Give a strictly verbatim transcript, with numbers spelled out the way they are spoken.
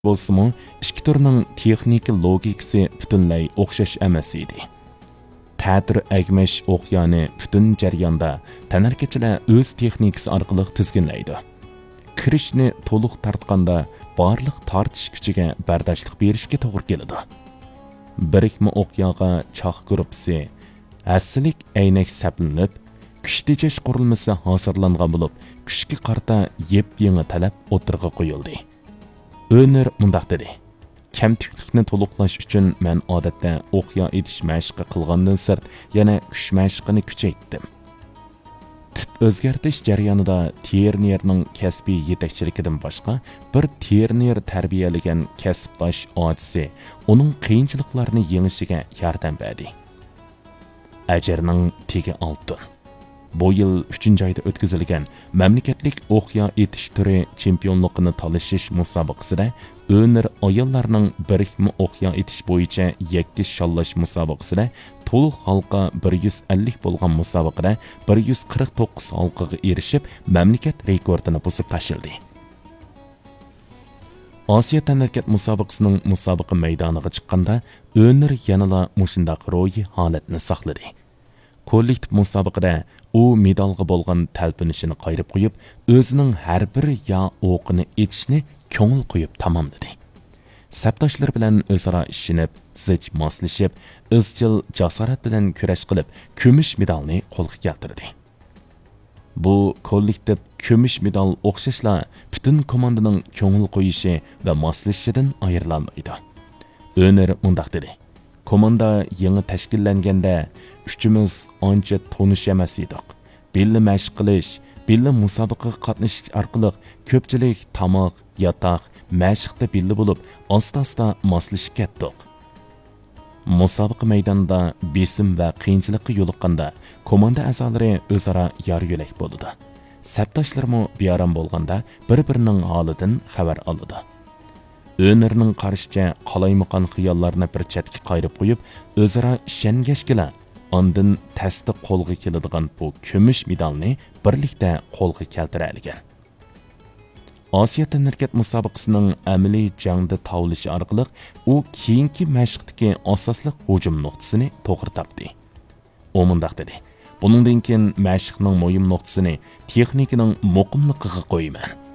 bo'lsa-mu, ikki turning texnik logikasi butunlay o'xshash emas edi. Ta'tir agmash o'qyoni butun jarayonda tanarkachilar o'z texnikasi orqali tizginlaydi. Kirishni to'liq tartganda barliq tortish kuchiga bardoshlik berishga to'g'ri keladi. Birikma o'qyoga choq guruhsi aslilik aynak saplanib, kuch tejash qurilmasi hozirlangan bo'lib, kuchga qarta yep-yangi talab o'tirg'a qo'yildi. Önür mundaq dedi. Kamtiklikni to'liqlash uchun men odatda o'qya etish mashqi qilgandan sirt yana kuch mashqini kuchaytdim. Tip o'zgartish jarayonida Ternierning kasbiy yetakchiligidan boshqa bir Ternier tarbiyalagan kasbdosh otisi uning qiyinchiliklarini yengishiga yordam berdi. Ajrning tegi oltin. Bu yil uchinchi oyda o'tkazilgan mamlakatlik o'qya etish turi chempionligini talashish musobaqasida Önür ayollarning birikma o'qya etish bo'yicha yakka shollash musobaqasida to'liq halqa bir yuz ellik bo'lgan musobaqada bir yuz qirq to'qqiz halqaga erishib, mamlakat rekordini buzib tashildi. Osiyo tanarkat musobaqasining musobaqa maydoniga chiqqanda Önür yanada mushundaq ro'yi holatni saqladi. Kollektiv musobaqada u medalga bo'lgan talpinishini qayrib qo'yib, o'zining har bir ya o'qini etishni ko'ngil qo'yib tamomladi. Sabdoshlar bilan o'zaro ishinib, zich moslashib, izchil jasorat bilan kurash qilib, kumush medalni qo'lga keltirdi. Bu kollektiv kumush medal o'xshashla butun komandaning ko'ngil qo'yishi va moslashishidan ayrilmaydi. Önür mundaq dedi. Komanda yangi tashkillanganda uchimiz ancha tonish emas edik. Billa mashq qilish, billa musobaqaga qatnashish orqali ko'pchilik tamoq, yotoq, mashqda billa bo'lib, asta-asta moslashib ketdik. Musobaqa maydonida besim va qiyinchilikqa yo'liqqanda komanda a'zolari o'zaro yor-yo'lak bo'ldi. Sabdoshlarmo bearam bo'lganda bir-birining holidan xabar oldi. Önürning qarashicha qalaymaqan xiyollarni bir chetga qayrib qo'yib, o'zaro ishongashgila ondan tasdiq qo'lga keladigan bu kumush medalni birlikda qo'lga keltira olgan. Osiyo tanarkat musobaqasining amaliy jangda tavlishi orqali u keyingi mashqdagi asosli hujum nuqtasini to'g'ri topdi. U mundaq dedi. Buningdan keyin mashqning muhim nuqtasini texnikaning muqimligiga qo'yman.